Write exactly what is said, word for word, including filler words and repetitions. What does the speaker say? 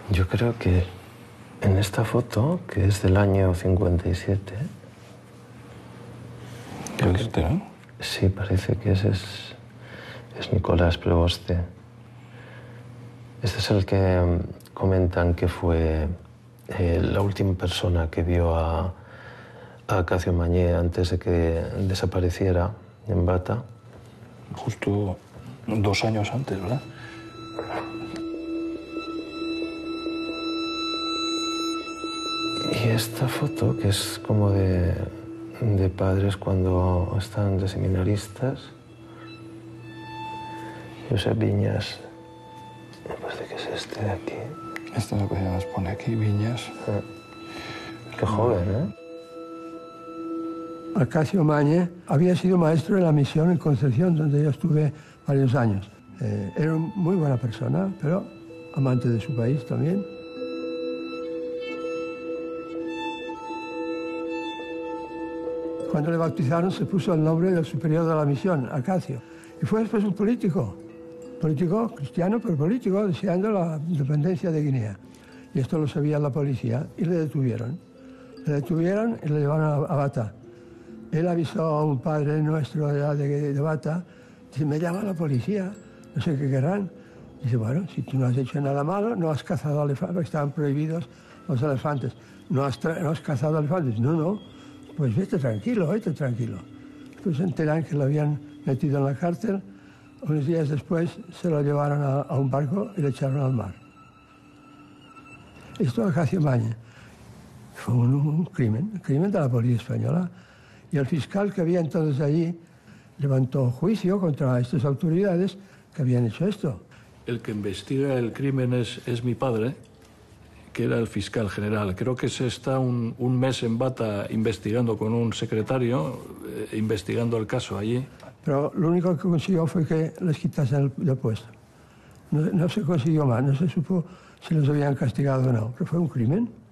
Yo creo que en esta foto, que es del año cincuenta y siete... ¿Qué es este, no? Sí, parece que ese es, es Nicolás Prevoste. Este es el que comentan que fue eh, la última persona que vio a, a Acacio Mañé antes de que desapareciera en Bata. Justo dos años antes, ¿verdad? Y esta foto, que es como de, de padres cuando están de seminaristas. Josep Viñas, me parece que es este de aquí. Este es lo que nos pone aquí, Viñas. Ah, qué joven, ¿eh? Acacio Mañé había sido maestro de la misión en Concepción, donde yo estuve varios años. Eh, era una muy buena persona, pero amante de su país también. Cuando le bautizaron se puso el nombre del superior de la misión, Acacio. Y fue después un político, político cristiano, pero político, deseando la independencia de Guinea. Y esto lo sabía la policía y le detuvieron. Le detuvieron y le llevaron a, a Bata. Él avisó a un padre nuestro allá de, de Bata, dice, me llama la policía, no sé qué querrán. Dice, bueno, si tú no has hecho nada malo, no has cazado elefantes, porque estaban prohibidos los elefantes. No has, no has cazado elefantes. No, no, pues vete tranquilo, vete tranquilo. Pues se enteran que lo habían metido en la cárcel. Unos días después se lo llevaron a, a un barco y le echaron al mar. Esto de Acacio Mañé fue un, un crimen, un crimen de la policía española. Y el fiscal que había entonces allí levantó juicio contra estas autoridades que habían hecho esto. El que investiga el crimen es, es mi padre, que era el fiscal general. Creo que se está un, un mes en Bata investigando con un secretario, eh, investigando el caso allí. Pero lo único que consiguió fue que les quitasen el, el puesto. No, no se consiguió más, no se supo si los habían castigado o no, pero fue un crimen.